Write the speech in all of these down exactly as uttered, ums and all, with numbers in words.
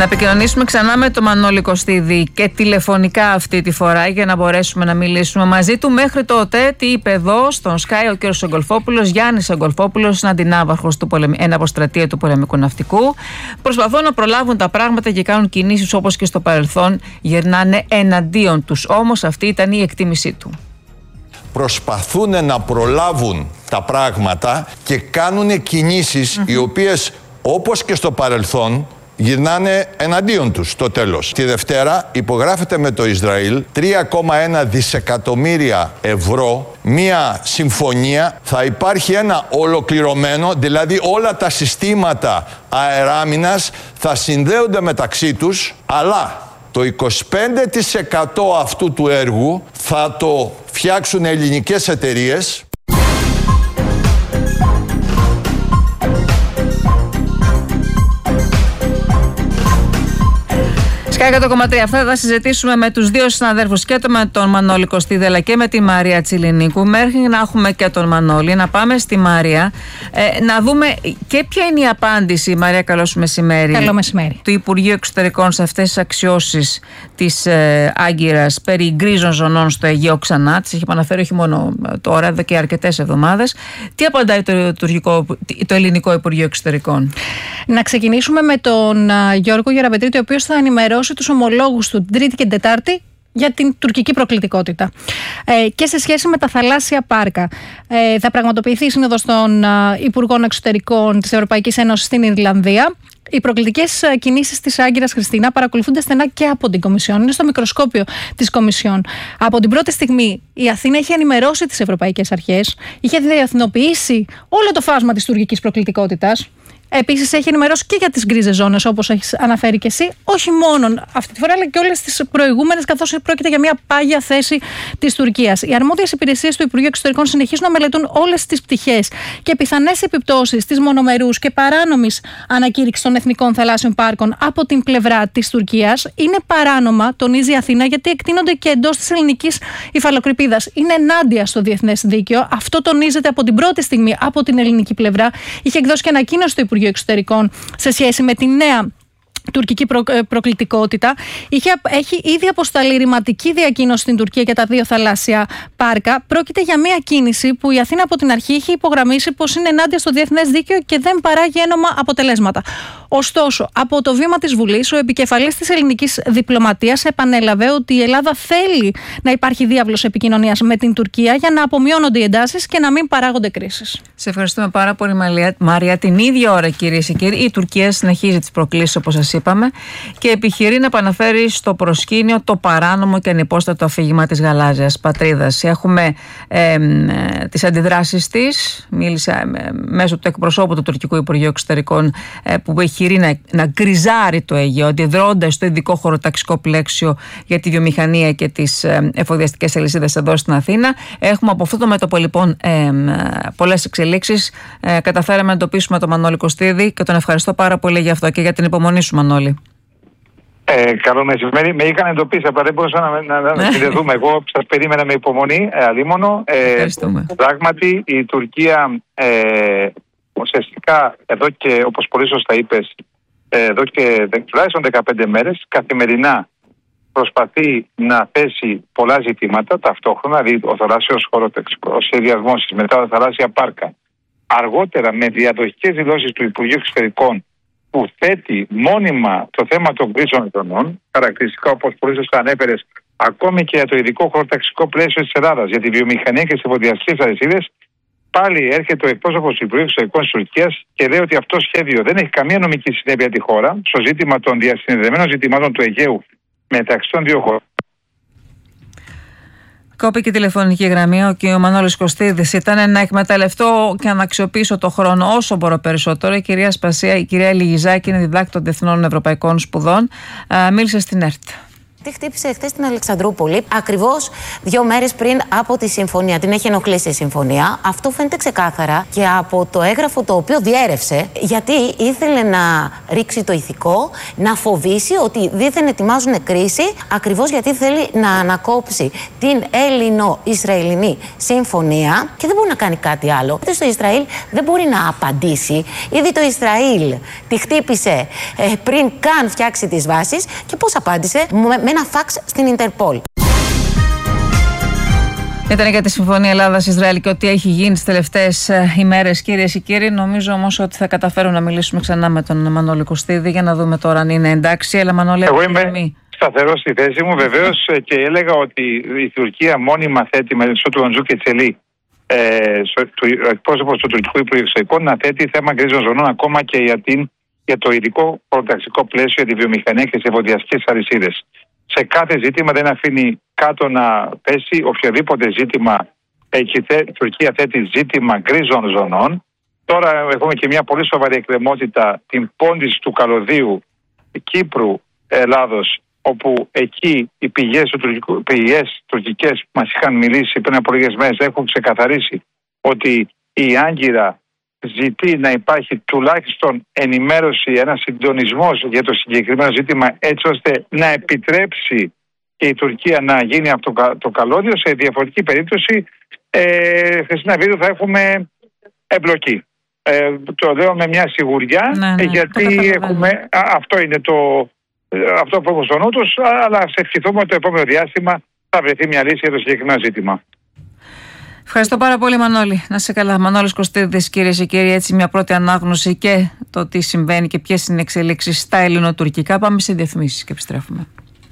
Να επικοινωνήσουμε ξανά με τον Μανώλη Κωστίδη και τηλεφωνικά αυτή τη φορά για να μπορέσουμε να μιλήσουμε μαζί του. Μέχρι τότε, τι είπε εδώ στον Sky ο κ. Εγκολφόπουλος, Γιάννης Εγκολφόπουλος, αντινάβαρχος του πολεμ... ένα αποστρατεία του πολεμικού ναυτικού. Προσπαθούν να προλάβουν τα πράγματα και κάνουν κινήσεις όπως και στο παρελθόν. Γυρνάνε εναντίον τους. Όμως αυτή ήταν η εκτίμησή του. Προσπαθούν να προλάβουν τα πράγματα και κάνουν κινήσεις mm-hmm. οι οποίες, όπως και στο παρελθόν, γυρνάνε εναντίον τους στο τέλος. Τη Δευτέρα υπογράφεται με το Ισραήλ τρία κόμμα ένα δισεκατομμύρια ευρώ μία συμφωνία. Θα υπάρχει ένα ολοκληρωμένο, δηλαδή όλα τα συστήματα αεράμινας θα συνδέονται μεταξύ τους, αλλά το είκοσι πέντε τοις εκατό αυτού του έργου θα το φτιάξουν ελληνικές εταιρείες. Sky εκατό κόμμα τρία. Αυτά θα συζητήσουμε με τους δύο συναδέλφους, και με τον Μανώλη Κωστίδη αλλά και με τη Μαρία Τσιλινίκου. Μέχρι να έχουμε και τον Μανώλη, να πάμε στη Μαρία, ε, να δούμε και ποια είναι η απάντηση. Μαρία, καλώς μεσημέρι. Καλό μεσημέρι. Του Υπουργείου Εξωτερικών σε αυτές τις αξιώσεις της ε, Άγκυρας περί γκρίζων ζωνών στο Αιγαίο ξανά. Τις έχει επαναφέρει όχι μόνο τώρα, εδώ και αρκετές εβδομάδες. Τι απαντάει το, το, το ελληνικό Υπουργείο Εξωτερικών? Να ξεκινήσουμε με τον uh, Γιώργο Γεραπετρίτη, ο οποίος θα ενημερώσει τους ομολόγους του την Τρίτη και την Τετάρτη για την τουρκική προκλητικότητα ε, και σε σχέση με τα θαλάσσια πάρκα. Ε, θα πραγματοποιηθεί η Σύνοδος των uh, Υπουργών Εξωτερικών της Ευρωπαϊκής Ένωσης στην Ιρλανδία. Οι προκλητικές κινήσεις της Άγκυρας, Χριστίνα, παρακολουθούνται στενά και από την Κομισιόν. Είναι στο μικροσκόπιο της Κομισιόν. Από την πρώτη στιγμή η Αθήνα είχε ενημερώσει τις ευρωπαϊκές αρχές, είχε διεθνοποιήσει όλο το φάσμα της τουρκικής προκλητικότητας. Επίσης, έχει ενημερώσει και για τις γκρίζες ζώνες, όπως έχεις αναφέρει και εσύ, όχι μόνο αυτή τη φορά, αλλά και όλες τις προηγούμενες, καθώς πρόκειται για μια πάγια θέση της Τουρκίας. Οι αρμόδιες υπηρεσίες του Υπουργείου Εξωτερικών συνεχίζουν να μελετούν όλες τις πτυχές και πιθανές επιπτώσεις της μονομερούς και παράνομης ανακήρυξης των εθνικών θαλάσσιων πάρκων από την πλευρά της Τουρκίας. Είναι παράνομα, τονίζει η Αθήνα, γιατί εκτείνονται και εντός της ελληνικής υφαλοκρηπίδας. Είναι ενάντια στο διεθνές δίκαιο. Αυτό τονίζεται από την πρώτη στιγμή από την ελληνική πλευρά. Είχε εκδώσει και ανακοίνωση το Υπουργείο Εξωτερικών σε σχέση με τη νέα τουρκική προ, προκλητικότητα. Είχε, έχει ήδη αποσταλεί ρηματική διακοίνωση στην Τουρκία για τα δύο θαλάσσια πάρκα. Πρόκειται για μια κίνηση που η Αθήνα από την αρχή είχε υπογραμμίσει πως είναι ενάντια στο διεθνές δίκαιο και δεν παράγει ένομα αποτελέσματα. Ωστόσο, από το βήμα της Βουλής, ο επικεφαλής της ελληνικής διπλωματίας επανέλαβε ότι η Ελλάδα θέλει να υπάρχει διάβλος επικοινωνίας με την Τουρκία για να απομειώνονται οι εντάσεις και να μην παράγονται κρίσεις. Σε ευχαριστούμε πάρα πολύ, Μαρία. Την ίδια ώρα, κυρίες και κύριοι, η Τουρκία συνεχίζει τις προκλήσεις, όπως σας είπαμε, και επιχειρεί να επαναφέρει στο προσκήνιο το παράνομο και ανυπόστατο αφήγημα της γαλάζιας πατρίδας. Έχουμε ε, ε, τις αντιδράσεις της. Μίλησε ε, μέσω του εκπροσώπου του Τουρκικού Υπουργείου Εξωτερικών ε, που επιχειρεί να, να γκριζάρει το Αιγαίο, αντιδρώντας στο ειδικό χωροταξικό πλαίσιο για τη βιομηχανία και τις ε, εφοδιαστικές αλυσίδες εδώ στην Αθήνα. Έχουμε από αυτό το μέτωπο λοιπόν ε, ε, πολλές εξελίξεις. Ε, καταφέραμε να εντοπίσουμε τον Μανώλη Κωστίδη και τον ευχαριστώ πάρα πολύ για αυτό και για την υπομονή σου, Μανώλη. Ε, καλό μεσημέρι. Με είχαν εντοπίσει, απλά δεν μπορούσα να, να, να συνδεθούμε. Εγώ σας περίμενα με υπομονή, ε, αλίμονο. Ε, πράγματι, η Τουρκία ε, ουσιαστικά εδώ και, όπως πολύ σωστά είπες, ε, εδώ και τουλάχιστον δεκαπέντε μέρες καθημερινά προσπαθεί να θέσει πολλά ζητήματα ταυτόχρονα, δηλαδή ο θαλάσσιος χωροταξικός, ο σχεδιασμός μετά τα θαλάσσια πάρκα. Αργότερα, με διαδοχικές δηλώσεις του Υπουργείου Εξωτερικών, που θέτει μόνιμα το θέμα των γκρίζων ζωνών, χαρακτηριστικά όπως πολύ σωστά ανέφερες, ακόμη και για το ειδικό χωροταξικό πλαίσιο της Ελλάδας, για τη βιομηχανία και τις εφοδιαστικές αλυσίδες, πάλι έρχεται ο εκπρόσωπος του Υπουργείου Εξωτερικών της Τουρκίας και λέει ότι αυτό το σχέδιο δεν έχει καμία νομική συνέπεια τη χώρα στο ζήτημα των διασυνδεδεμένων ζητημάτων του Αιγαίου μεταξύ των δύο χωρών. Κόπηκε η τηλεφωνική γραμμή. Ο κ. Μανώλης Κωστίδης ήταν να εκμεταλλευτώ και να αξιοποιήσω το χρόνο όσο μπορώ περισσότερο. Η κυρία Σπασία, η κυρία Λιγιζάκη είναι διδάκτορ Διεθνών Ευρωπαϊκών Σπουδών. Α, μίλησε στην ΕΡΤ. Τι χτύπησε χθες στην Αλεξανδρούπολη, ακριβώς δύο μέρες πριν από τη συμφωνία. Την έχει ενοχλήσει η συμφωνία. Αυτό φαίνεται ξεκάθαρα και από το έγγραφο το οποίο διέρευσε, γιατί ήθελε να ρίξει το ηθικό, να φοβήσει ότι δίθεν ετοιμάζουν κρίση, ακριβώς γιατί θέλει να ανακόψει την Έλληνο-Ισραηλινή συμφωνία και δεν μπορεί να κάνει κάτι άλλο. Είτε στο Ισραήλ δεν μπορεί να απαντήσει. Ήδη το Ισραήλ τη χτύπησε ε, πριν καν φτιάξει τις βάσεις και πώς απάντησε? Με, με ένα φαξ στην Ιντερπόλ. Ήταν για τη Συμφωνία Ελλάδα-Ισραήλ και ό,τι έχει γίνει τις τελευταίες ημέρες, κυρίες και κύριοι. Νομίζω όμως ότι θα καταφέρω να μιλήσουμε ξανά με τον Μανώλη Κωστίδη για να δούμε τώρα αν είναι εντάξει. Έλα, Μανώλη. Εγώ είμαι σταθερός στη θέση μου, βεβαίως, και έλεγα ότι η Τουρκία μόνιμα θέτει με του Λοντζού και Τσελή, ε, ο εκπρόσωπος του τουρκικού Υπουργείου Εξωτερικών, να θέτει θέμα γκρίζων ζωνών ακόμα και για, την, για το ειδικό προταξικό πλαίσιο για τη βιομηχανία και τις εφοδιαστικές αλυσίδες. Σε κάθε ζήτημα δεν αφήνει κάτω να πέσει οποιοδήποτε ζήτημα. Η Τουρκία θέτει ζήτημα γκρίζων ζωνών. Τώρα έχουμε και μια πολύ σοβαρή εκκρεμότητα, την πόντιση του καλωδίου Κύπρου, Ελλάδος, όπου εκεί οι πηγές, του, πηγές τουρκικές που μας είχαν μιλήσει πριν από λίγες μέρες έχουν ξεκαθαρίσει ότι η Άγκυρα ζητεί να υπάρχει τουλάχιστον ενημέρωση, ένα συντονισμός για το συγκεκριμένο ζήτημα, έτσι ώστε να επιτρέψει και η Τουρκία να γίνει αυτό το καλώδιο. Σε διαφορετική περίπτωση, ε, Χριστίνα Βίδου, θα έχουμε εμπλοκή. Ε, το λέω με μια σιγουριά, ναι, ναι, γιατί έχουμε, α, αυτό είναι το, αυτό που έχω στο νου τους, αλλά σε ευχηθούμε ότι το επόμενο διάστημα θα βρεθεί μια λύση για το συγκεκριμένο ζήτημα. Ευχαριστώ πάρα πολύ, Μανώλη. Να είσαι καλά. Μανώλης Κωστίδης, κυρίες και κύριοι, έτσι μια πρώτη ανάγνωση και το τι συμβαίνει και ποιες είναι οι εξελίξεις στα ελληνοτουρκικά. Πάμε σε διαφημίσεις και επιστρέφουμε.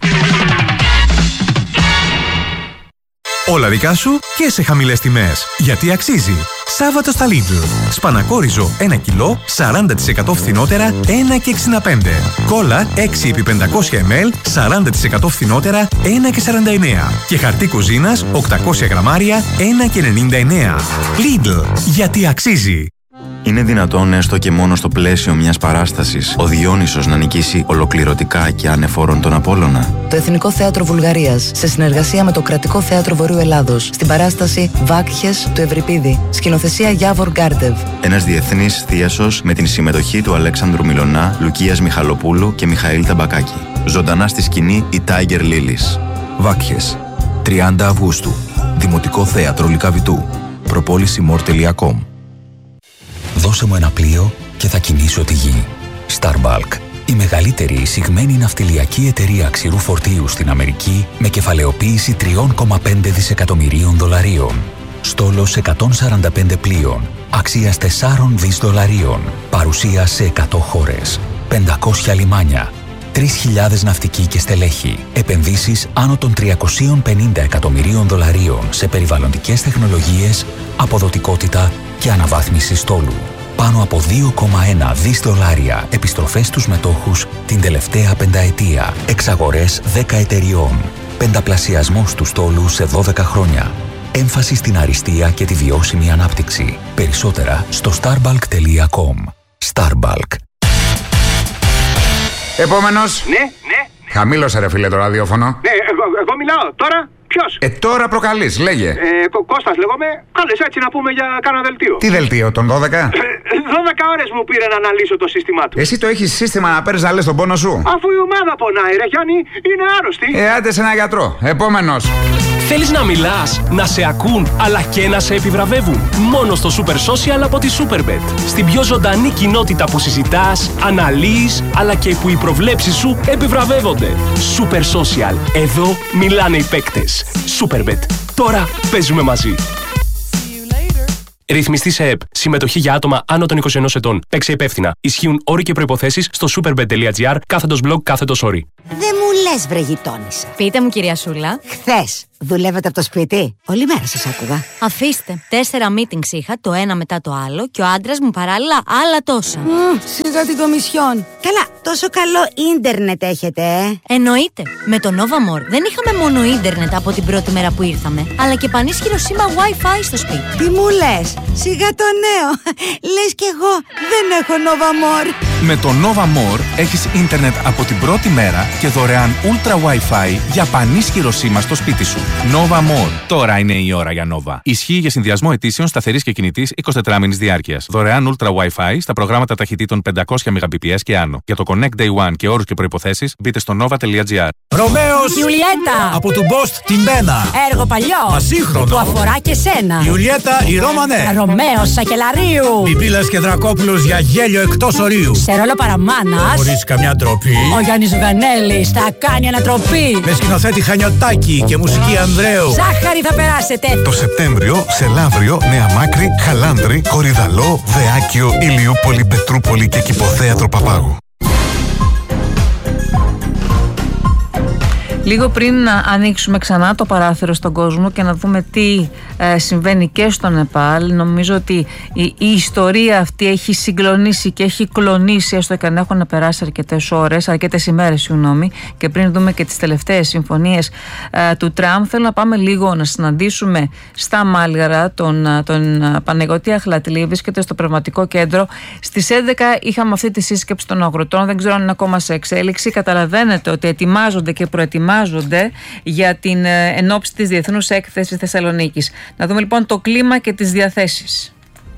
Όλα δικά σου και σε χαμηλές τιμές. Γιατί αξίζει. Σάββατο στα Lidl. Σπανακόριζο ένα κιλό, σαράντα τοις εκατό φθηνότερα, ένα και εξήντα πέντε. Κόλλα έξι επί πεντακόσια μιλιλίτρα, σαράντα τοις εκατό φθηνότερα, ένα και σαράντα εννέα. Και χαρτί κουζίνας, οκτακόσια γραμμάρια, ένα και ενενήντα εννέα. Lidl. Γιατί αξίζει. Είναι δυνατόν έστω και μόνο στο πλαίσιο μιας παράστασης ο Διόνυσος να νικήσει ολοκληρωτικά και ανεφόρον τον Απόλλωνα? Το Εθνικό Θέατρο Βουλγαρίας, σε συνεργασία με το Κρατικό Θέατρο Βορείου Ελλάδος, στην παράσταση Βάκχες του Ευρυπίδη, σκηνοθεσία Γιάβορ Γκάρντεβ. Ένας διεθνής θίασος με την συμμετοχή του Αλέξανδρου Μιλωνά, Λουκίας Μιχαλοπούλου και Μιχαήλ Ταμπακάκη. Ζωντανά στη σκηνή η Tiger Lilies. Βάκχες, τριάντα Αυγούστου, Δημοτικό Θέατρο Λυκαβητού. προπόληση μορ τελεία κομ. Δώσε μου ένα πλοίο και θα κινήσω τη γη. Starbulk, η μεγαλύτερη εισηγμένη ναυτιλιακή εταιρεία ξηρού φορτίου στην Αμερική, με κεφαλαιοποίηση τρία κόμμα πέντε δισεκατομμυρίων δολαρίων. Στόλος εκατόν σαράντα πέντε πλοίων, αξίας τέσσερα δισεκατομμύρια δολαρίων, παρουσία σε εκατό χώρες, πεντακόσια λιμάνια, τρεις χιλιάδες ναυτικοί και στελέχη, επενδύσεις άνω των τριακόσια πενήντα εκατομμυρίων δολαρίων σε περιβαλλοντικές τεχνολογίες, αποδοτικότητα και αναβάθμιση στόλου. Πάνω από δύο κόμμα ένα δισεκατομμύρια δολάρια επιστροφές στους μετόχους την τελευταία πενταετία. Εξαγορές δέκα εταιριών. Πενταπλασιασμός του στόλου σε δώδεκα χρόνια. Έμφαση στην αριστεία και τη βιώσιμη ανάπτυξη. Περισσότερα στο starbulk τελεία κομ. Starbulk. Επόμενος. Ναι, ναι. Χαμήλωσε ρε φίλε το ραδιόφωνο. Ναι, εγώ, εγώ μιλάω. Τώρα ποιος? Ε, τώρα προκαλείς, λέγε. Ε, Κώστας λέγομαι. Κάλες έτσι να πούμε για κάνα δελτίο. Τι δελτίο, τον δώδεκα? δώδεκα ώρες μου πήρε να αναλύσω το σύστημά του. Εσύ το έχεις σύστημα να παίρνεις να λες τον πόνο σου? Αφού η ομάδα πονάει ρε Γιάννη, είναι άρρωστη. Ε, άντε σε ένα γιατρό. Επόμενος. Θέλεις να μιλάς, να σε ακούν, αλλά και να σε επιβραβεύουν? Μόνο στο Super Social από τη Superbet. Στην πιο ζωντανή κοινότητα που συζητάς, αναλύεις, αλλά και που οι προβλέψεις σου επιβραβεύονται. Super Social. Εδώ μιλάνε οι παίκτες. Superbet. Τώρα παίζουμε μαζί. Ρυθμιστή σε ΕΠ. Συμμετοχή για άτομα άνω των είκοσι ενός ετών. Παίξε υπεύθυνα. Ισχύουν όροι και προϋποθέσεις στο superbet τελεία gr κάθετος blog κάθετος όροι. Δεν μου λες βρε γειτόνισσα. Πείτε μου κυρία Σούλα. Χθες δουλεύετε από το σπίτι? Όλη μέρα σας άκουγα. Αφήστε. Τέσσερα meetings είχα, το ένα μετά το άλλο, και ο άντρας μου παράλληλα άλλα τόσα. Mm, σιγά την κομισιόν. Καλά, τόσο καλό ίντερνετ έχετε, ε? Εννοείται. Με το Novamor δεν είχαμε μόνο ίντερνετ από την πρώτη μέρα που ήρθαμε, αλλά και πανίσχυρο σήμα Wi-Fi στο σπίτι. Τι μου λες? Σιγά το νέο. Λες κι εγώ δεν έχω Novamor. Με το Nova More έχεις ίντερνετ από την πρώτη μέρα και δωρεάν Ultra Wi-Fi για πανίσχυρο σήμα στο σπίτι σου. Nova More. Τώρα είναι η ώρα για Nova. Ισχύει για συνδυασμό αιτήσεων σταθερής και κινητής εικοσιτετράμηνης διάρκειας. Δωρεάν Ultra Wi-Fi στα προγράμματα ταχυτήτων πεντακόσια μεγαμπιτ και άνω. Για το Connect Day One και όρους και προϋποθέσεις μπείτε στο nova.gr. Ρωμαίος Ιουλιέτα από του Bost την Μπένα. Έργο παλιό Ασύγχρονο που αφορά και σένα. Ιουλιέτα η Ρώμανε. Ρωμαίος Σακελαρίου. Πιπίλας και Δρακόπουλος για γέλιο εκτός ορίου. Σε ρόλο παραμάνας. Χωρίς καμιά ντροπή. Ο Γιάννης Ζουγανέλης θα κάνει ανατροπή. Με σκηνοθέτη Χανιωτάκη και μουσική Ανδρέου. Ζάχαρη θα περάσετε. Το Σεπτέμβριο σε Λαύριο, Νέα Μάκρη, Χαλάνδρη, Κορυδαλό, Δεάκιο, Ηλιούπολη, Πετρούπολη και Κηποθέατρο Παπάγου. Λίγο πριν να ανοίξουμε ξανά το παράθυρο στον κόσμο και να δούμε τι ε, συμβαίνει και στο Νεπάλ, νομίζω ότι η, η ιστορία αυτή έχει συγκλονίσει και έχει κλονίσει, έστω και αν έχουν περάσει αρκετές ώρες, αρκετές ημέρες, συγγνώμη, και πριν δούμε και τις τελευταίες συμφωνίες ε, του Τραμπ. Θέλω να πάμε λίγο να συναντήσουμε στα Μάλγαρα τον, τον Παναγιώτη Αχλατλή, βρίσκεται στο Πνευματικό Κέντρο. Στις έντεκα είχαμε αυτή τη σύσκεψη των αγροτών, δεν ξέρω αν είναι ακόμα σε εξέλιξη. Καταλαβαίνετε ότι ετοιμάζονται και προετοιμάζονται για την ενόψη της Διεθνούς Έκθεσης Θεσσαλονίκης. Να δούμε λοιπόν το κλίμα και τις διαθέσεις.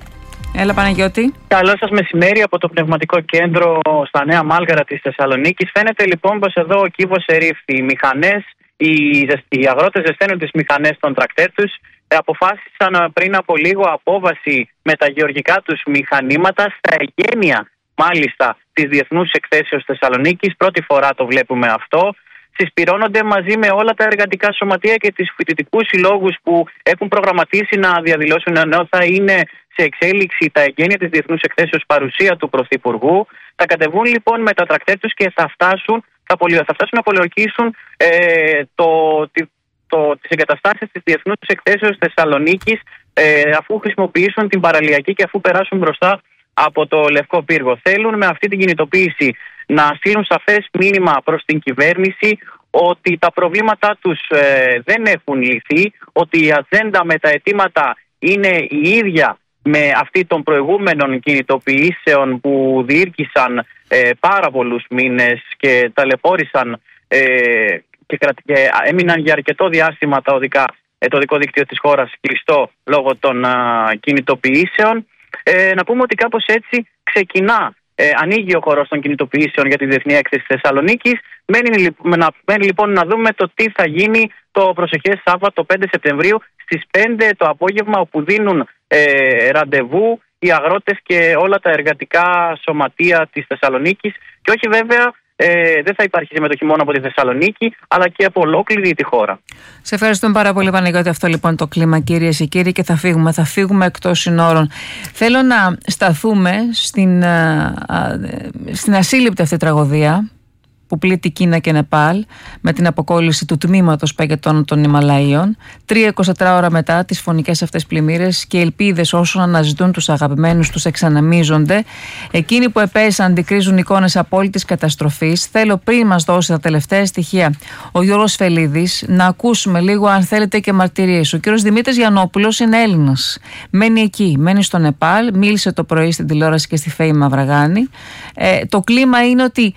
Έλα Παναγιώτη. Καλό σας μεσημέρι από το Πνευματικό Κέντρο στα Νέα Μάλγαρα της Θεσσαλονίκης. Φαίνεται λοιπόν πως εδώ ο κύβος ερήφθη. Οι μηχανές, οι, οι αγρότες ζεσταίνουν τις μηχανές των τρακτέρ τους. Αποφάσισαν πριν από λίγο απόβαση με τα γεωργικά τους μηχανήματα στα εγγένεια μάλιστα της Διεθνούς Εκθέσεως Θεσσαλονίκης. Πρώτη φορά το βλέπουμε αυτό. Συσπυρώνονται μαζί με όλα τα εργατικά σωματεία και τις φοιτητικούς συλλόγους που έχουν προγραμματίσει να διαδηλώσουν, ενώ θα είναι σε εξέλιξη τα εγγένεια της Διεθνούς Εκθέσεως παρουσία του Πρωθυπουργού. Θα κατεβούν λοιπόν με τα τρακτέρ τους και θα φτάσουν, θα, πολυ, θα φτάσουν να πολιορκήσουν ε, το, το, το, τις εγκαταστάσεις της Διεθνούς Εκθέσεως Θεσσαλονίκης ε, αφού χρησιμοποιήσουν την παραλιακή και αφού περάσουν μπροστά από το Λευκό Πύργο. Θέλουν με αυτή την κινητοποίηση να στείλουν σαφές μήνυμα προς την κυβέρνηση ότι τα προβλήματά τους ε, δεν έχουν λυθεί, ότι η ατζέντα με τα αιτήματα είναι η ίδια με αυτή των προηγούμενων κινητοποιήσεων που διήρκησαν ε, πάρα πολλούς μήνες και ταλαιπώρησαν ε, και, κρα... και έμειναν για αρκετό διάστημα τα οδικά, ε, το οδικό δίκτυο της χώρας κλειστό λόγω των α, κινητοποιήσεων. Ε, να πούμε ότι κάπως έτσι ξεκινά, ε, ανοίγει ο χώρος των κινητοποιήσεων για τη Διεθνή Έκθεση Θεσσαλονίκης. Μένει, να, μένει λοιπόν να δούμε το τι θα γίνει το προσεχές Σάββατο πέντε Σεπτεμβρίου στις πέντε το απόγευμα, όπου δίνουν ε, ραντεβού οι αγρότες και όλα τα εργατικά σωματεία της Θεσσαλονίκης. Και όχι βέβαια, Ε, δεν θα υπάρχει συμμετοχή μόνο από τη Θεσσαλονίκη, αλλά και από ολόκληρη τη χώρα. Σε ευχαριστούμε πάρα πολύ, Παναγιώτη. Αυτό λοιπόν το κλίμα, κυρίες και κύριοι, και θα φύγουμε, θα φύγουμε εκτός συνόρων. Θέλω να σταθούμε στην, α, α, στην ασύλληπτη αυτή τραγωδία που πλήττει Κίνα και Νεπάλ με την αποκόλληση του τμήματος παγετών των Ιμαλαίων. Τρία εικοσιτέσσερις ώρα μετά τις φωνικές αυτές πλημμύρες και οι ελπίδες όσων αναζητούν τους αγαπημένους τους εξαναμίζονται. Εκείνοι που επέζησαν αντικρίζουν εικόνες απόλυτης καταστροφής. Θέλω πριν μας δώσει τα τελευταία στοιχεία ο Γιώργος Φελίδης να ακούσουμε λίγο, αν θέλετε, και μαρτυρίες. Ο κύριος Δημήτρης Γιαννόπουλος είναι Έλληνας. Μένει εκεί, μένει στο Νεπάλ. Μίλησε το πρωί στην τηλεόραση και στη Φέη Μαυραγάνη. Ε, το κλίμα είναι ότι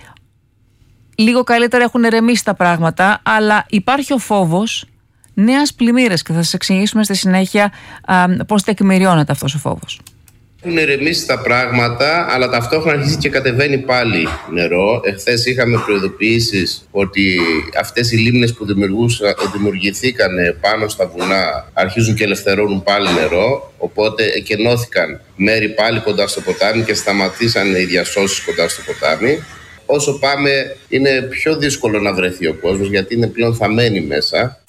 λίγο καλύτερα έχουν ερεμήσει τα πράγματα, αλλά υπάρχει ο φόβος νέας πλημμύρας και θα σας εξηγήσουμε στη συνέχεια α, πώς τεκμηριώνεται αυτός ο φόβος. Έχουν ερεμήσει τα πράγματα, αλλά ταυτόχρονα αρχίζει και κατεβαίνει πάλι νερό. Εχθές είχαμε προειδοποιήσεις ότι αυτές οι λίμνες που δημιουργηθήκαν πάνω στα βουνά αρχίζουν και ελευθερώνουν πάλι νερό. Οπότε εκενώθηκαν μέρη πάλι κοντά στο ποτάμι και σταματήσαν οι διασώσεις κοντά στο ποτάμι. Όσο πάμε είναι πιο δύσκολο να βρεθεί ο κόσμος, γιατί είναι πλέον θαμμένοι μέσα.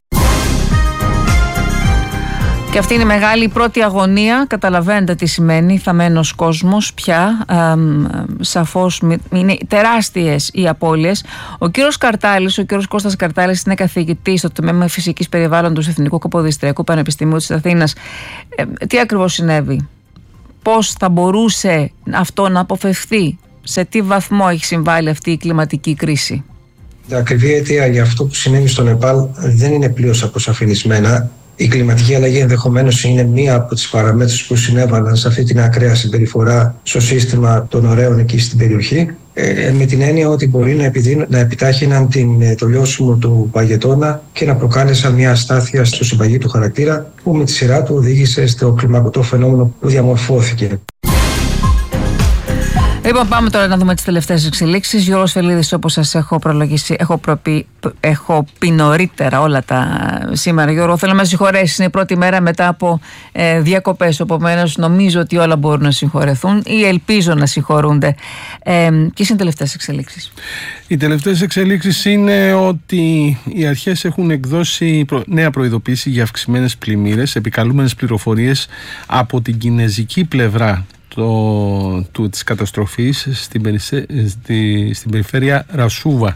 Και αυτή είναι η μεγάλη πρώτη αγωνία. Καταλαβαίνετε τι σημαίνει θαμμένος κόσμος πια. Ε, σαφώς είναι τεράστιες οι απώλειες. Ο κύριος Καρτάλης, ο κύριος Κώστας Καρτάλης, είναι καθηγητής στο τμήμα Φυσικής Περιβάλλοντος του Εθνικού Καποδιστριακού Πανεπιστημίου της Αθήνας. Ε, τι ακριβώς συνέβη? Πώς θα μπορούσε αυτό να αποφευθεί? Σε τι βαθμό έχει συμβάλει αυτή η κλιματική κρίση? Τα ακριβή αιτία για αυτό που συνέβη στο Νεπάλ δεν είναι πλήρως αποσαφηνισμένα. Η κλιματική αλλαγή ενδεχομένως είναι μία από τις παραμέτρους που συνέβαλαν σε αυτή την ακραία συμπεριφορά στο σύστημα των ωραίων εκεί στην περιοχή. Ε, με την έννοια ότι μπορεί να, επιδίνω, να επιτάχυναν την, το λιώσιμο του παγετώνα και να προκάλεσαν μια αστάθεια στο συμπαγή του χαρακτήρα, που με τη σειρά του οδήγησε στο κλιμακωτό φαινόμενο που διαμορφώθηκε. Λοιπόν, πάμε τώρα να δούμε τις τελευταίες εξελίξεις. Γιώργος Φελίδης, όπως σας έχω προλογίσει, έχω, προπεί, έχω πει νωρίτερα όλα τα σήμερα. Γιώργο, θέλω να με συγχωρέσεις. Είναι η πρώτη μέρα μετά από ε, διακοπές. Επομένως, νομίζω ότι όλα μπορούν να συγχωρεθούν ή ελπίζω να συγχωρούνται. Ε, ποιες είναι οι τελευταίες εξελίξεις? Οι τελευταίες εξελίξεις είναι ότι οι αρχές έχουν εκδώσει νέα προειδοποίηση για αυξημένες πλημμύρες, επικαλούμενες πληροφορίες από την κινεζική πλευρά Το, του, της καταστροφής στην, περισε, στη, στην περιφέρεια Ρασούβα.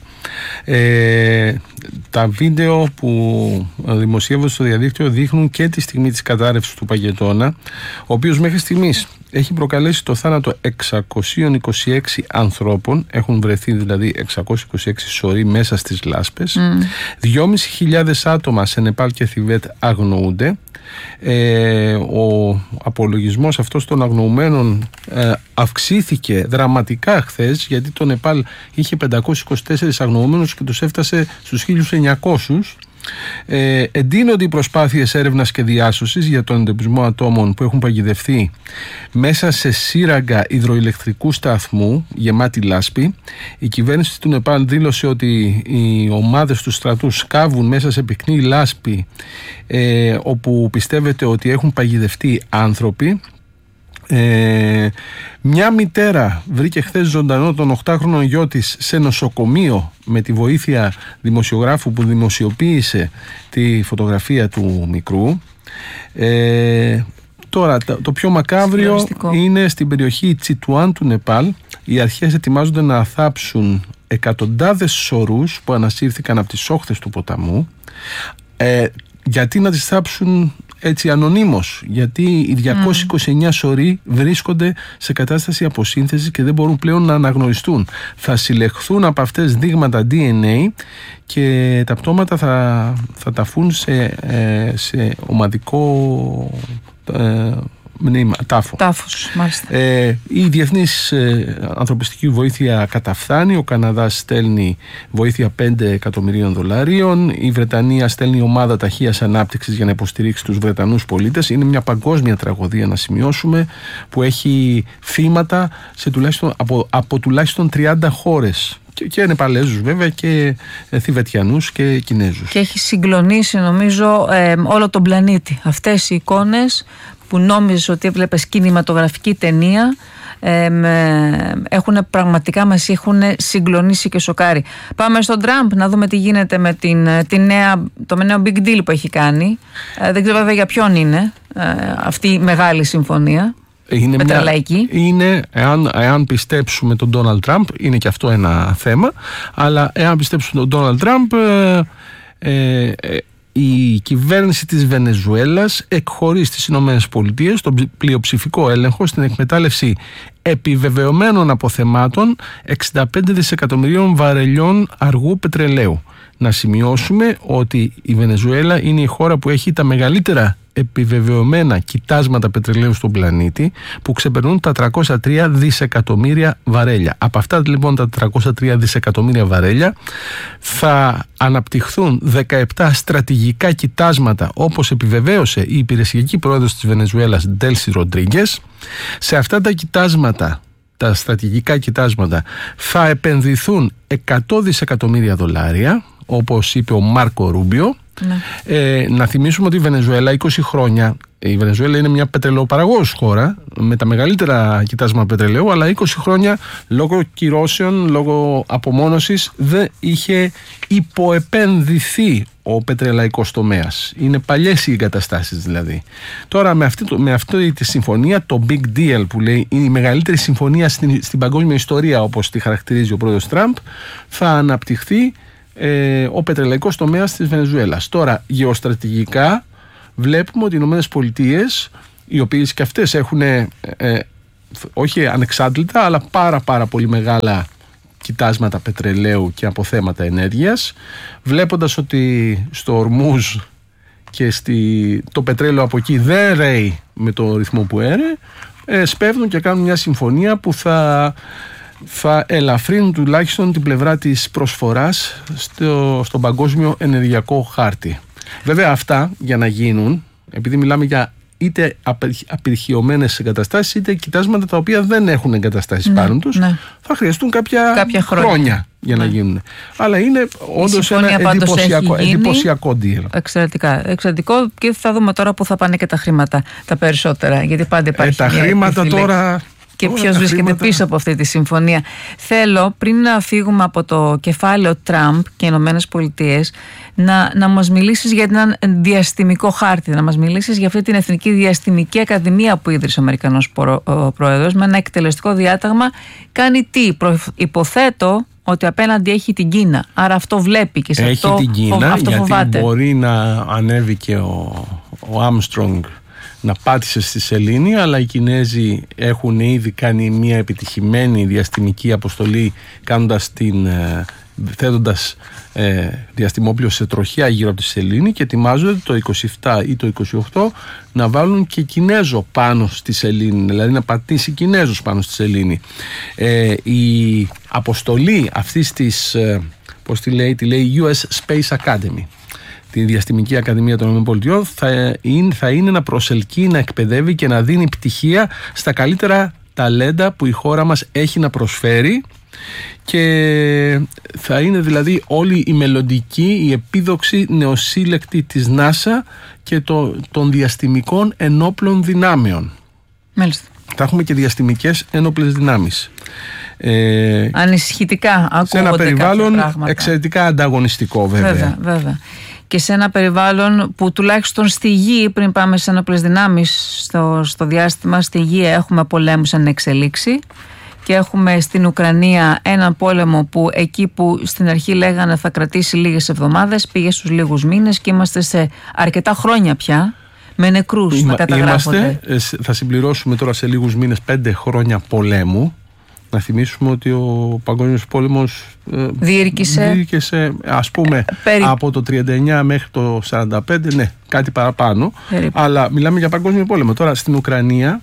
Ε, τα βίντεο που δημοσιεύονται στο διαδίκτυο δείχνουν και τη στιγμή της κατάρρευσης του παγετώνα, ο οποίος μέχρι στιγμής έχει προκαλέσει το θάνατο εξακόσιοι είκοσι έξι ανθρώπων, έχουν βρεθεί δηλαδή εξακόσιοι είκοσι έξι σωροί μέσα στις λάσπες, mm. δυόμισι χιλιάδες άτομα σε Νεπάλ και Θιβέτ αγνοούνται. Ε, ο απολογισμός αυτός των αγνοουμένων ε, αυξήθηκε δραματικά χθες, γιατί το Νεπάλ είχε πεντακόσιους είκοσι τέσσερις αγνοούμενους και τους έφτασε στους χίλιους εννιακόσιους. Ε, εντείνονται οι προσπάθειες έρευνας και διάσωσης για τον εντοπισμό ατόμων που έχουν παγιδευτεί μέσα σε σύραγγα υδροηλεκτρικού σταθμού γεμάτη λάσπη. Η κυβέρνηση του Νεπάλ δήλωσε ότι οι ομάδες του στρατού σκάβουν μέσα σε πυκνή λάσπη, ε, όπου πιστεύετε ότι έχουν παγιδευτεί άνθρωποι. Ε, μια μητέρα βρήκε χθες ζωντανό τον οκτάχρονο γιο της σε νοσοκομείο με τη βοήθεια δημοσιογράφου που δημοσιοποίησε τη φωτογραφία του μικρού. Ε, τώρα το πιο μακάβριο είναι στην περιοχή Τσιτουάν του Νεπάλ. Οι αρχές ετοιμάζονται να θάψουν εκατοντάδες σωρούς που ανασύρθηκαν από τις όχθες του ποταμού. Ε, γιατί να τις θάψουν έτσι ανωνύμως? Γιατί οι διακόσιοι είκοσι εννέα mm. σωροί βρίσκονται σε κατάσταση αποσύνθεσης και δεν μπορούν πλέον να αναγνωριστούν. Θα συλλεχθούν από αυτές δείγματα ντι εν έι και τα πτώματα θα, θα ταφούν σε, σε ομαδικό ε, μνήμα, τάφο. Τάφος, μάλιστα. Ε, η διεθνής ε, ανθρωπιστική βοήθεια καταφθάνει. Ο Καναδάς στέλνει βοήθεια πέντε εκατομμυρίων δολαρίων. Η Βρετανία στέλνει ομάδα ταχείας ανάπτυξης για να υποστηρίξει τους Βρετανούς πολίτες. Είναι μια παγκόσμια τραγωδία, να σημειώσουμε, που έχει θύματα σε τουλάχιστον, από, από τουλάχιστον τριάντα χώρες. Και, και Νεπαλέζους βέβαια και ε, Θιβετιανούς και Κινέζους. Και έχει συγκλονίσει νομίζω ε, όλο τον πλανήτη. Αυτές οι εικόνες που νόμιζες ότι έβλεπες κινηματογραφική ταινία ε, έχουν πραγματικά μας έχουν συγκλονίσει και σοκάρει. Πάμε στον Τραμπ να δούμε τι γίνεται με την, την νέα, το νέο big deal που έχει κάνει. Ε, δεν ξέρω βέβαια για ποιον είναι ε, αυτή η μεγάλη συμφωνία. Είναι, μια, είναι εάν, εάν πιστέψουμε τον Ντόναλντ Τραμπ, είναι και αυτό ένα θέμα, αλλά εάν πιστέψουμε τον Ντόναλντ Τραμπ, ε, ε, ε, η κυβέρνηση της Βενεζουέλας εκχωρεί στις Ηνωμένες Πολιτείες τον πλειοψηφικό έλεγχο στην εκμετάλλευση επιβεβαιωμένων αποθεμάτων εξήντα πέντε δισεκατομμυρίων βαρελιών αργού πετρελαίου. Να σημειώσουμε ότι η Βενεζουέλα είναι η χώρα που έχει τα μεγαλύτερα επιβεβαιωμένα κοιτάσματα πετρελαίου στον πλανήτη, που ξεπερνούν τα τριακόσια τρία δισεκατομμύρια βαρέλια. Από αυτά λοιπόν τα τριακόσια τρία δισεκατομμύρια βαρέλια θα αναπτυχθούν δεκαεπτά στρατηγικά κοιτάσματα, όπως επιβεβαίωσε η υπηρεσιακή πρόεδρος της Βενεζουέλας Ντέλσι Ροντρίγκες. Σε αυτά τα κοιτάσματα, τα στρατηγικά κοιτάσματα, θα επενδυθούν εκατό δισεκατομμύρια δολάρια, όπως είπε ο Μάρκο Ρούμπιο. Ναι. Ε, να θυμίσουμε ότι η Βενεζουέλα είκοσι χρόνια, η Βενεζουέλα είναι μια πετρελαιοπαραγωγός χώρα με τα μεγαλύτερα κοιτάσματα πετρελαίου, αλλά είκοσι χρόνια λόγω κυρώσεων, λόγω απομόνωσης δεν είχε υποεπενδυθεί ο πετρελαϊκός τομέας. Είναι παλιές οι εγκαταστάσεις δηλαδή. Τώρα με αυτή, με αυτή τη συμφωνία, το big deal που λέει είναι η μεγαλύτερη συμφωνία στην, στην παγκόσμια ιστορία, όπως τη χαρακτηρίζει ο πρόεδρος Τραμπ, θα αναπτυχθεί Ε, ο πετρελαϊκός τομέας της Βενεζουέλας. Τώρα, γεωστρατηγικά βλέπουμε ότι οι Ηνωμένες Πολιτείες, οι οποίες και αυτές έχουν ε, ε, όχι ανεξάντλητα, αλλά πάρα πάρα πολύ μεγάλα κοιτάσματα πετρελαίου και αποθέματα ενέργειας, βλέποντας ότι στο Ορμούζ και στη, το πετρέλαιο από εκεί δεν ρέει με το ρυθμό που έρε, ε, σπέβδουν και κάνουν μια συμφωνία που θα, θα ελαφρύνουν τουλάχιστον την πλευρά της προσφοράς στο, στον παγκόσμιο ενεργειακό χάρτη. Βέβαια αυτά για να γίνουν, επειδή μιλάμε για είτε απειρχιωμένες εγκαταστάσεις είτε κοιτάσματα τα οποία δεν έχουν εγκαταστάσεις ναι, πάνω τους, ναι. θα χρειαστούν κάποια, κάποια χρόνια, χρόνια για ναι. να γίνουν. Αλλά είναι όντως ένα εντυπωσιακό, εντυπωσιακό deal. Εξαιρετικά. Εξαιρετικό, και θα δούμε τώρα που θα πάνε και τα χρήματα τα περισσότερα. Γιατί πάντα υπάρχει ε, τα χρήματα επιφυλή. τώρα... Και ποιος βρίσκεται χρήματα... πίσω από αυτή τη συμφωνία. Θέλω, πριν να φύγουμε από το κεφάλαιο Τραμπ και Ηνωμένες Πολιτείες, να, να μας μιλήσεις για έναν διαστημικό χάρτη, να μας μιλήσεις για αυτή την Εθνική Διαστημική Ακαδημία που ίδρυσε ο Αμερικανός προ, ο πρόεδρος, με ένα εκτελεστικό διάταγμα. Κάνει τι? Προ, υποθέτω ότι απέναντι έχει την Κίνα. Άρα αυτό βλέπει και σε έχει αυτό, την Κίνα, αυτό γιατί φοβάται. Μπορεί να ανέβει και ο, ο Armstrong να πάτησε στη σελήνη, αλλά οι Κινέζοι έχουν ήδη κάνει μια επιτυχημένη διαστημική αποστολή, κάνοντας την, θέτοντας ε, διαστημόπλιο σε τροχιά γύρω από τη σελήνη, και ετοιμάζονται το είκοσι επτά ή το είκοσι οκτώ να βάλουν και Κινέζο πάνω στη σελήνη, δηλαδή να πατήσει Κινέζος πάνω στη σελήνη. Ε, η αποστολή αυτής της, ε, πώς τη λέει, τη λέει γιου ες Space Academy, τη Διαστημική Ακαδημία των ΗΠΑ, θα είναι, θα είναι να προσελκύει, να εκπαιδεύει και να δίνει πτυχία στα καλύτερα ταλέντα που η χώρα μας έχει να προσφέρει, και θα είναι δηλαδή όλη η μελλοντική, η επίδοξη νεοσύλλεκτη της NASA και το, των διαστημικών ενόπλων δυνάμεων. Μάλιστα. Θα έχουμε και διαστημικές ενόπλες δυνάμεις. Ε, Ανησυχητικά ακούγονται σε ένα περιβάλλον εξαιρετικά ανταγωνιστικό, βέβαια. Βέβαια, βέβαια. Και σε ένα περιβάλλον που τουλάχιστον στη γη, πριν πάμε σε ενόπλες δυνάμεις στο, στο διάστημα, στη γη έχουμε πολέμους εν εξελίξη, και έχουμε στην Ουκρανία έναν πόλεμο που εκεί που στην αρχή λέγανε θα κρατήσει λίγες εβδομάδες, πήγε στους λίγους μήνες, και είμαστε σε αρκετά χρόνια πια με νεκρούς Είμα, να καταγράφονται. Είμαστε, θα συμπληρώσουμε τώρα σε λίγους μήνες πέντε χρόνια πολέμου. Να θυμίσουμε ότι ο Παγκόσμιος Πόλεμος ε, διήρκησε, διήρκησε ας πούμε περί... από το τριάντα εννιά μέχρι το σαράντα πέντε, ναι, κάτι παραπάνω, περίπου. Αλλά μιλάμε για Παγκόσμιο Πόλεμο. Τώρα στην Ουκρανία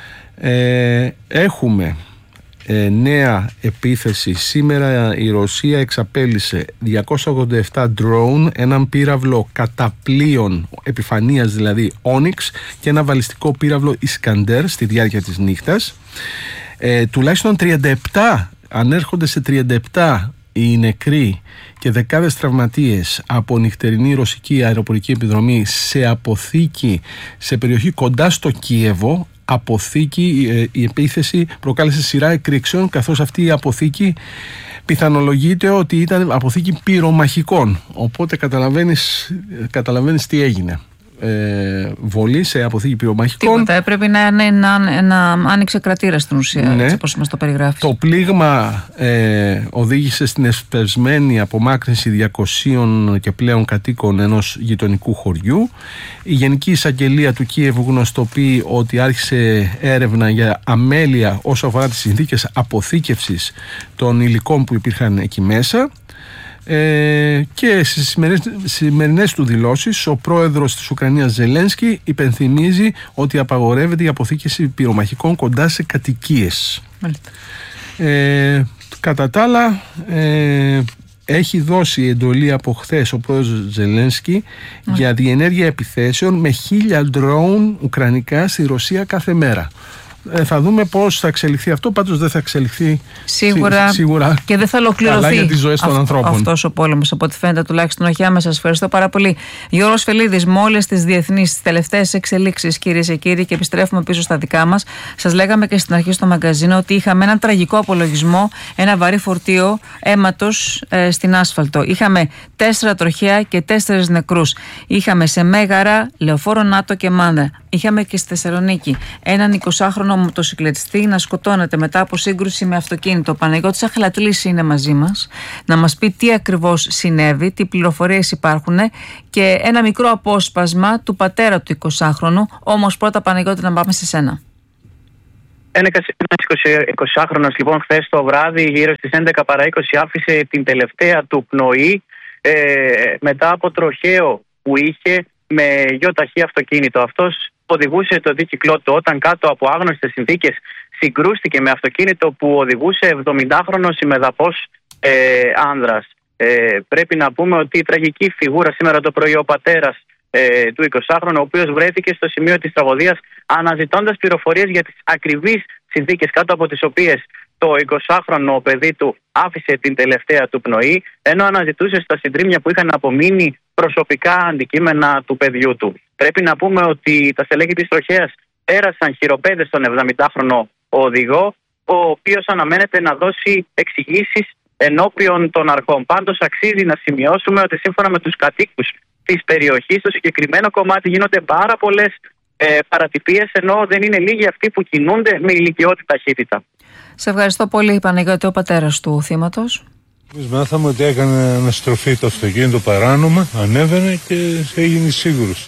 ε, έχουμε ε, νέα επίθεση. Σήμερα η Ρωσία εξαπέλυσε διακόσια ογδόντα επτά drone, έναν πύραυλο καταπλοίων επιφανείας, δηλαδή Onyx, και ένα βαλιστικό πύραυλο Iskander στη διάρκεια της νύχτας. Ε, τουλάχιστον τριάντα επτά, ανέρχονται σε τριάντα επτά οι νεκροί και δεκάδες τραυματίες από νυχτερινή ρωσική αεροπορική επιδρομή σε αποθήκη σε περιοχή κοντά στο Κίεβο. Αποθήκη, ε, η επίθεση προκάλεσε σειρά εκρήξεων, καθώς αυτή η αποθήκη πιθανολογείται ότι ήταν αποθήκη πυρομαχικών, οπότε καταλαβαίνεις, καταλαβαίνεις τι έγινε. Ε, βολή σε αποθήκη πυρομαχικών. Τίποτα, έπρεπε να, να, να, να άνοιξε κρατήρα στην ουσία, ναι. Έτσι όπως μας το περιγράφει. Το πλήγμα ε, οδήγησε στην εσπεσμένη απομάκρυνση διακοσίων και πλέον κατοίκων ενός γειτονικού χωριού. Η Γενική Εισαγγελία του Κίεβου γνωστοποιεί ότι άρχισε έρευνα για αμέλεια όσο αφορά τις συνθήκες αποθήκευσης των υλικών που υπήρχαν εκεί μέσα. Ε, και στις σημερινές, σημερινές του δηλώσεις ο πρόεδρος της Ουκρανίας Ζελένσκι υπενθυμίζει ότι απαγορεύεται η αποθήκευση πυρομαχικών κοντά σε κατοικίες. Ε, κατά τα άλλα ε, έχει δώσει εντολή από χθες ο πρόεδρος Ζελένσκι mm. για διενέργεια επιθέσεων με χίλια ντρόουν ουκρανικά στη Ρωσία κάθε μέρα. Ε, θα δούμε πώς θα εξελιχθεί αυτό, πάντως δεν θα εξελιχθεί σίγουρα, σί, σίγουρα και δεν θα ολοκληρωθεί για τις ζωές των ανθρώπων. Αυτός ο πόλεμος, από ό,τι φαίνεται τουλάχιστον όχι άμεσα. Σας ευχαριστώ πάρα πολύ. Γιώργος Φελίδης, με όλες τις διεθνείς, τις τελευταίες εξελίξεις, κυρίες και κύριοι, και επιστρέφουμε πίσω στα δικά μας. Σας λέγαμε και στην αρχή στο μαγκαζίνο ότι είχαμε έναν τραγικό απολογισμό, ένα βαρύ φορτίο αίματος ε, στην άσφαλτο. Είχαμε τέσσερα τροχαία και τέσσερις νεκρούς. Είχαμε σε Μέγαρα, Λεωφόρο Νάτο και Μάνδρα. Είχαμε και στη Θεσσαλονίκη έναν εικοσάχρονο μοτοσυκλετιστή να σκοτώνεται μετά από σύγκρουση με αυτοκίνητο. Ο Παναγιώτης Αχλατλής είναι μαζί μας να μας πει τι ακριβώς συνέβη, τι πληροφορίες υπάρχουν και ένα μικρό απόσπασμα του πατέρα του εικοσάχρονου. Όμως πρώτα, Παναγιώτη, να πάμε σε σένα. Ένα εικοσάχρονος λοιπόν χθες το βράδυ γύρω στις έντεκα παρά είκοσι άφησε την τελευταία του πνοή ε, μετά από τροχαίο που είχε με γιοταχή αυτοκίνητο. Αυτός οδηγούσε το δίκυκλό του όταν κάτω από άγνωστες συνθήκες συγκρούστηκε με αυτοκίνητο που οδηγούσε εβδομηντάχρονος ημεδαπός ε, άνδρας. Ε, πρέπει να πούμε ότι η τραγική φιγούρα σήμερα το πρωί, ο πατέρας ε, του εικοσάχρονου, ο οποίος βρέθηκε στο σημείο της τραγωδίας αναζητώντας πληροφορίες για τις ακριβείς συνθήκες κάτω από τις οποίες το εικοσάχρονο παιδί του άφησε την τελευταία του πνοή, ενώ αναζητούσε στα συντρίμμια που είχαν απομείνει προσωπικά αντικείμενα του παιδιού του. Πρέπει να πούμε ότι τα στελέχη της τροχέας πέρασαν χειροπέδες στον εβδομηντάχρονο οδηγό, ο οποίος αναμένεται να δώσει εξηγήσεις ενώπιον των αρχών. Πάντως αξίζει να σημειώσουμε ότι σύμφωνα με τους κατοίκους της περιοχής, στο συγκεκριμένο κομμάτι γίνονται πάρα πολλές ε, παρατυπίες, ενώ δεν είναι λίγοι αυτοί που κινούνται με ηλικιώτη ταχύτητα. Σε ευχαριστώ πολύ, Παναγιώτη, ο πατέρας του θύματος. Εμείς μάθαμε ότι έκανε αναστροφή το αυτοκίνητο παράνομα, ανέβαινε και έγινε σίγουρος.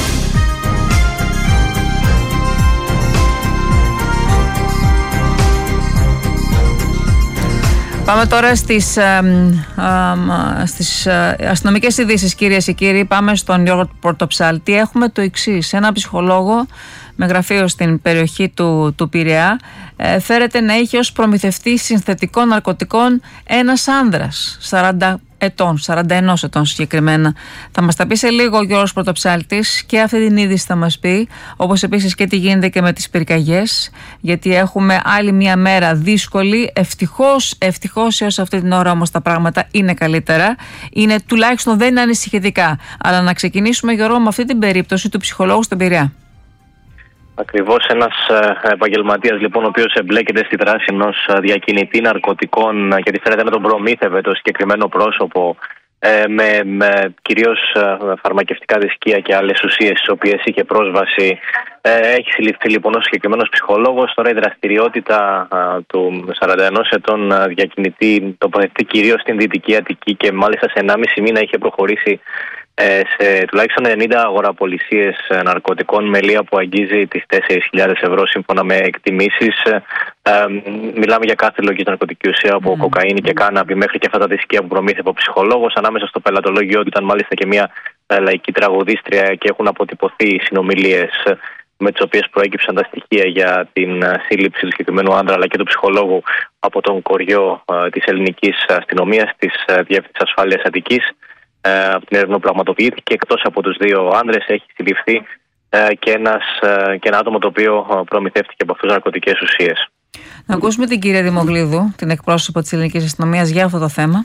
Πάμε τώρα στις, ε, ε, στις ε, αστυνομικές ειδήσεις, κυρίες και κύριοι. Πάμε στον Γιώργο Πορτοψάλτη. Έχουμε το εξής. Ένα ψυχολόγο με γραφείο στην περιοχή του, του Πειραιά ε, φέρεται να είχε ως προμηθευτή συνθετικών ναρκωτικών ένας άνδρας σαράντα ετών, σαράντα ένα ετών συγκεκριμένα. Θα μας τα πει σε λίγο ο Γιώργος Πορτοψάλτης και αυτή την είδηση θα μας πει, όπως επίσης και τι γίνεται και με τις πυρκαγιές, γιατί έχουμε άλλη μια μέρα δύσκολη. Ευτυχώς, ευτυχώς έως αυτή την ώρα όμως τα πράγματα είναι καλύτερα, είναι, τουλάχιστον δεν είναι ανησυχητικά. Αλλά να ξεκινήσουμε, Γιώργο, με αυτή την περίπτωση του ψυχολόγου στον Πειραιά. Ακριβώς, ένας επαγγελματίας λοιπόν, ο οποίος εμπλέκεται στη δράση ενός διακινητή ναρκωτικών, γιατί φαίνεται να τον προμήθευε το συγκεκριμένο πρόσωπο ε, με, με κυρίως φαρμακευτικά δισκία και άλλες ουσίες στις οποίες είχε πρόσβαση. Ε, έχει συλληφθεί λοιπόν ο συγκεκριμένος ψυχολόγος. Τώρα η δραστηριότητα α, του σαράντα ένα ετών διακινητή τοποθετεί κυρίως στην Δυτική Αττική και μάλιστα σε ενάμιση μήνα είχε προχωρήσει σε τουλάχιστον ενενήντα αγοραπολισίες ναρκωτικών με λία που αγγίζει τις τέσσερις χιλιάδες ευρώ σύμφωνα με εκτιμήσεις. Ε, μιλάμε για κάθε λογική ναρκωτική ουσία από mm. κοκαίνη και κάναπη μέχρι και αυτά τα δισκία που προμήθευε ο ψυχολόγος. Ανάμεσα στο πελατολόγιο του ήταν μάλιστα και μια λαϊκή τραγουδίστρια και έχουν αποτυπωθεί συνομιλίες με τις οποίες προέκυψαν τα στοιχεία για την σύλληψη του συγκεκριμένου άντρα αλλά και του ψυχολόγου από τον κοριό της ελληνικής αστυνομίας, της Διεύθυνσης Ασφάλειας Αττικής. Ε, από την έρευνα που πραγματοποιήθηκε, εκτός από τους δύο άνδρες έχει συλληφθεί ε, και, ένας, ε, και ένα άτομο το οποίο προμηθεύτηκε από αυτούς ναρκωτικές ουσίες. Να ακούσουμε την κυρία Δημογλίδου, την εκπρόσωπο της ελληνικής αστυνομίας, για αυτό το θέμα.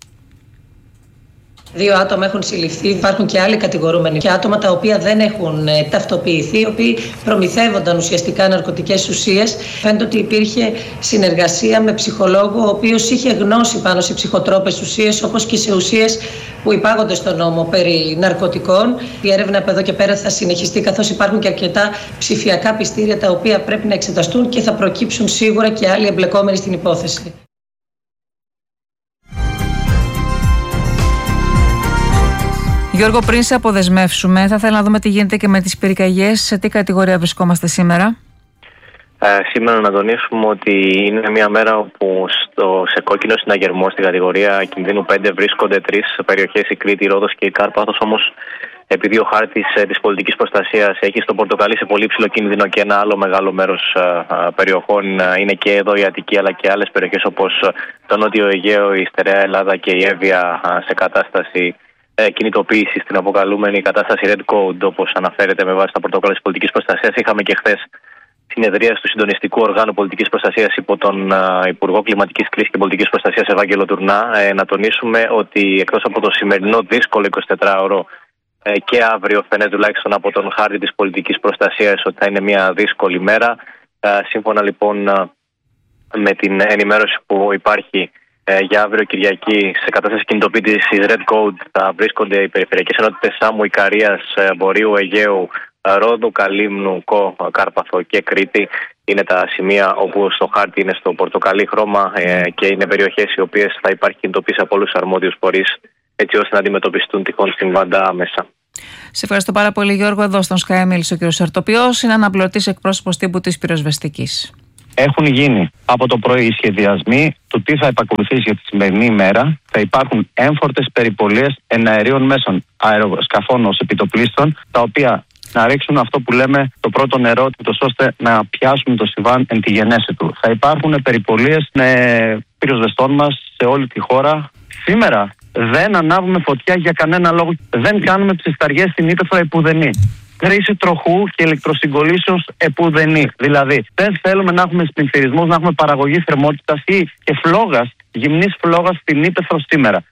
Δύο άτομα έχουν συλληφθεί, υπάρχουν και άλλοι κατηγορούμενοι και άτομα τα οποία δεν έχουν ε, ταυτοποιηθεί, οι οποίοι προμηθεύονταν ουσιαστικά ναρκωτικές ουσίες. Φαίνεται ότι υπήρχε συνεργασία με ψυχολόγο, ο οποίος είχε γνώση πάνω σε ψυχοτρόπες ουσίες, όπως και σε ουσίες που υπάγονται στον νόμο περί ναρκωτικών. Η έρευνα από εδώ και πέρα θα συνεχιστεί, καθώς υπάρχουν και αρκετά ψηφιακά πιστήρια τα οποία πρέπει να εξεταστούν και θα προκύψουν σίγουρα και άλλοι εμπλεκόμενοι στην υπόθεση. Γιώργο, πριν σε αποδεσμεύσουμε, θα ήθελα να δούμε τι γίνεται και με τις πυρκαγιές. Σε τι κατηγορία βρισκόμαστε σήμερα? Ε, σήμερα να τονίσουμε ότι είναι μια μέρα όπου στο, σε κόκκινο συναγερμό στην κατηγορία κινδύνου πέντε βρίσκονται τρεις περιοχές, η Κρήτη, η Ρόδος και η Κάρπαθος. Όμως, επειδή ο χάρτης ε, της πολιτικής προστασίας έχει στο πορτοκαλί σε πολύ ψηλό κίνδυνο και ένα άλλο μεγάλο μέρος ε, ε, περιοχών, ε, είναι και εδώ η Αττική αλλά και άλλες περιοχές όπως το Νότιο Αιγαίο, η Στερεά Ελλάδα και η Εύβοια ε, σε κατάσταση κινητοποίηση στην αποκαλούμενη κατάσταση Red Code, όπως αναφέρεται με βάση τα πρωτόκολλα της πολιτικής προστασίας. Είχαμε και χθες συνεδρία του συντονιστικού οργάνου πολιτικής προστασίας υπό τον uh, Υπουργό Κλιματικής Κρίσης και Πολιτικής Προστασίας Ευάγγελο Τουρνά. Ε, να τονίσουμε ότι εκτός από το σημερινό δύσκολο εικοσιτετράωρο ε, και αύριο φαίνεται τουλάχιστον από τον χάρτη της πολιτικής προστασίας ότι θα είναι μια δύσκολη μέρα. Ε, σύμφωνα λοιπόν uh, με την ενημέρωση που υπάρχει, Ε, για αύριο Κυριακή, σε κατάσταση κινητοποίησης Red Code θα βρίσκονται οι περιφερειακές ενότητες Σάμου, Ικαρίας, Βορείου, Αιγαίου, Ρόδου, Καλύμνου, Κο, Κάρπαθο και Κρήτη. Είναι τα σημεία όπου στο χάρτη είναι στο πορτοκαλί χρώμα ε, και είναι περιοχές οι οποίες θα υπάρχει κινητοποίηση από όλους τους αρμόδιους φορείς, έτσι ώστε να αντιμετωπιστούν τυχόν συμβάντα άμεσα. Σε ευχαριστώ πάρα πολύ, Γιώργο. Εδώ στον Sky μίλησε ο κ. Σαρτοπιός, είναι αναπληρωτής εκπρόσωπος τύπου της πυροσβεστικής. Έχουν γίνει από το πρωί οι σχεδιασμοί του τι θα επακολουθήσει για τη σημερινή ημέρα. Θα υπάρχουν έμφορτες περιπολίες εναερίων μέσων, αεροσκαφών ως επιτοπλίστων, τα οποία να ρίξουν αυτό που λέμε το πρώτο νερό, ώστε να πιάσουν το Σιβάν εν τη γενέση του. Θα υπάρχουν περιπολίες με πυροσβεστών μας σε όλη τη χώρα. Σήμερα δεν ανάβουμε φωτιά για κανένα λόγο. Δεν κάνουμε ψισταριές στην ύπαιθρο επουδενή. Χρήση τροχού και ηλεκτροσυγκολήσεως επουδενή. Δηλαδή, δεν θέλουμε να έχουμε πληθυσμούς, να έχουμε παραγωγή θερμότητας ή και φλόγας, γυμνής φλόγας στην ύπαιθρο σήμερα.